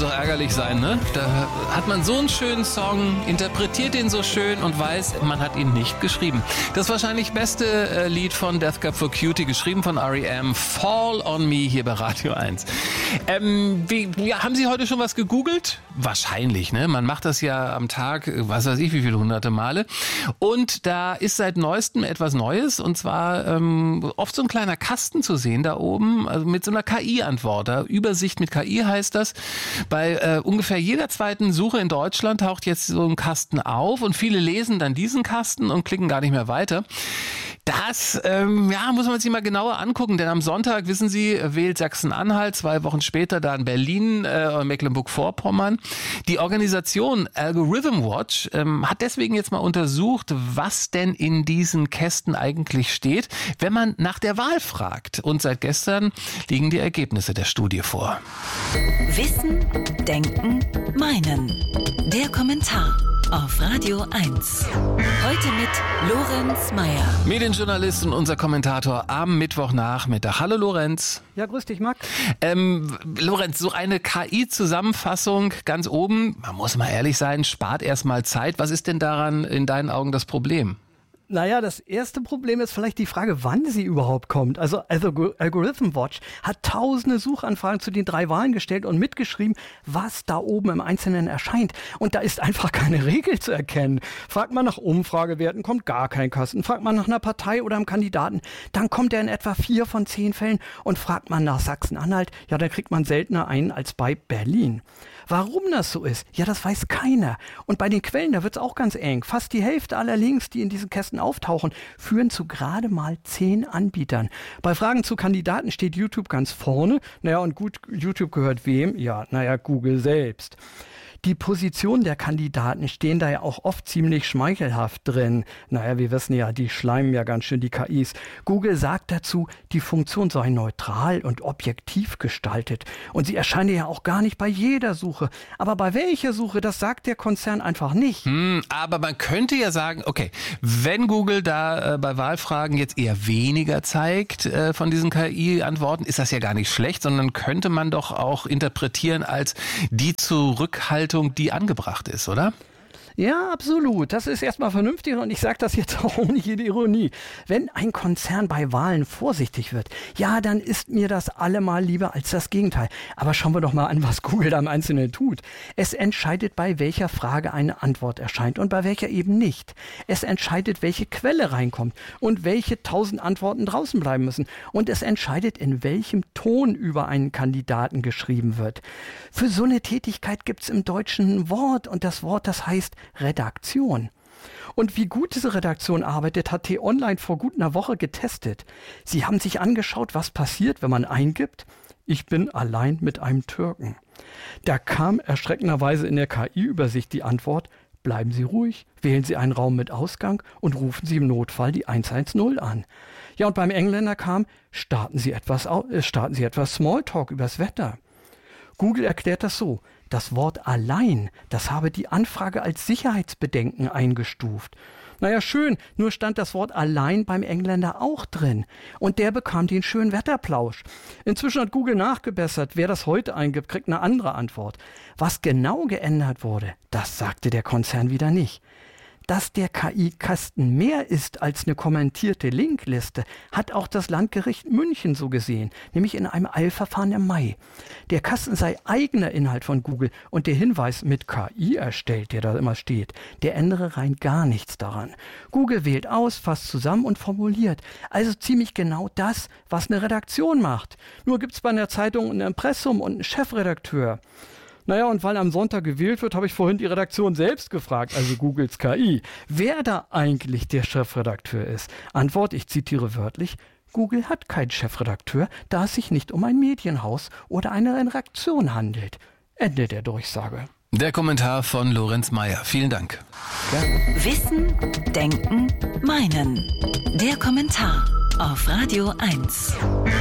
muss auch ärgerlich sein, ne? Da hat man so einen schönen Song, interpretiert ihn so schön und weiß, man hat ihn nicht geschrieben. Das wahrscheinlich beste Lied von Death Cab for Cutie, geschrieben von R.E.M., Fall on Me, hier bei Radio 1. Haben Sie heute schon was gegoogelt? Wahrscheinlich, ne? Man macht das ja am Tag, was weiß ich, wie viele hunderte Male. Und da ist seit neuestem etwas Neues, und zwar oft so ein kleiner Kasten zu sehen da oben, also mit so einer KI-Antwort. Übersicht mit KI heißt das. Bei ungefähr jeder zweiten Suche in Deutschland taucht jetzt so ein Kasten auf und viele lesen dann diesen Kasten und klicken gar nicht mehr weiter. Das muss man sich mal genauer angucken, denn am Sonntag, wissen Sie, wählt Sachsen-Anhalt, 2 Wochen später dann Berlin, Mecklenburg-Vorpommern. Die Organisation Algorithm Watch hat deswegen jetzt mal untersucht, was denn in diesen Kästen eigentlich steht, wenn man nach der Wahl fragt. Und seit gestern liegen die Ergebnisse der Studie vor. Wissen, Denken, Meinen. Der Kommentar auf Radio 1. Heute mit Lorenz Meyer. Medienjournalist und unser Kommentator am Mittwochnachmittag. Hallo Lorenz. Ja, grüß dich, Max. Lorenz, so eine KI-Zusammenfassung ganz oben, man muss mal ehrlich sein, spart erstmal Zeit. Was ist denn daran in deinen Augen das Problem? Naja, das erste Problem ist vielleicht die Frage, wann sie überhaupt kommt. Also Algorithm Watch hat tausende Suchanfragen zu den 3 Wahlen gestellt und mitgeschrieben, was da oben im Einzelnen erscheint. Und da ist einfach keine Regel zu erkennen. Fragt man nach Umfragewerten, kommt gar kein Kasten. Fragt man nach einer Partei oder einem Kandidaten, dann kommt er in etwa 4 von 10 Fällen. Und fragt man nach Sachsen-Anhalt, ja, dann kriegt man seltener einen als bei Berlin. Warum das so ist, ja, das weiß keiner. Und bei den Quellen, da wird es auch ganz eng. Fast die Hälfte aller Links, die in diesen Kästen auftauchen, führen zu gerade mal 10 Anbietern. Bei Fragen zu Kandidaten steht YouTube ganz vorne. Naja, und gut, YouTube gehört wem? Ja, naja, Google selbst. Die Positionen der Kandidaten stehen da ja auch oft ziemlich schmeichelhaft drin. Naja, wir wissen ja, die schleimen ja ganz schön die KIs. Google sagt dazu, die Funktion sei neutral und objektiv gestaltet. Und sie erscheine ja auch gar nicht bei jeder Suche. Aber bei welcher Suche, das sagt der Konzern einfach nicht. Aber man könnte ja sagen, okay, wenn Google da bei Wahlfragen jetzt eher weniger zeigt von diesen KI-Antworten, ist das ja gar nicht schlecht, sondern könnte man doch auch interpretieren als die Zurückhaltung, die angebracht ist, oder? Ja, absolut. Das ist erstmal vernünftig und ich sage das jetzt auch ohne jede Ironie. Wenn ein Konzern bei Wahlen vorsichtig wird, ja, dann ist mir das allemal lieber als das Gegenteil. Aber schauen wir doch mal an, was Google da im Einzelnen tut. Es entscheidet, bei welcher Frage eine Antwort erscheint und bei welcher eben nicht. Es entscheidet, welche Quelle reinkommt und welche 1000 Antworten draußen bleiben müssen. Und es entscheidet, in welchem Ton über einen Kandidaten geschrieben wird. Für so eine Tätigkeit gibt es im Deutschen ein Wort und das Wort, das heißt Redaktion. Und wie gut diese Redaktion arbeitet, hat T-Online vor gut einer Woche getestet. Sie haben sich angeschaut, was passiert, wenn man eingibt, ich bin allein mit einem Türken. Da kam erschreckenderweise in der KI-Übersicht die Antwort, bleiben Sie ruhig, wählen Sie einen Raum mit Ausgang und rufen Sie im Notfall die 110 an. Ja, und beim Engländer kam, starten Sie etwas Smalltalk übers Wetter. Google erklärt das so. Das Wort allein, das habe die Anfrage als Sicherheitsbedenken eingestuft. Naja, schön, nur stand das Wort allein beim Engländer auch drin. Und der bekam den schönen Wetterplausch. Inzwischen hat Google nachgebessert. Wer das heute eingibt, kriegt eine andere Antwort. Was genau geändert wurde, das sagte der Konzern wieder nicht. Dass der KI-Kasten mehr ist als eine kommentierte Linkliste, hat auch das Landgericht München so gesehen, nämlich in einem Eilverfahren im Mai. Der Kasten sei eigener Inhalt von Google und der Hinweis mit KI erstellt, der da immer steht, der ändere rein gar nichts daran. Google wählt aus, fasst zusammen und formuliert. Also ziemlich genau das, was eine Redaktion macht. Nur gibt es bei einer Zeitung ein Impressum und einen Chefredakteur. Naja, und weil am Sonntag gewählt wird, habe ich vorhin die Redaktion selbst gefragt, also Googles KI, wer da eigentlich der Chefredakteur ist. Antwort, ich zitiere wörtlich, Google hat keinen Chefredakteur, da es sich nicht um ein Medienhaus oder eine Redaktion handelt. Ende der Durchsage. Der Kommentar von Lorenz Meyer. Vielen Dank. Gerne. Wissen, Denken, Meinen. Der Kommentar auf Radio 1.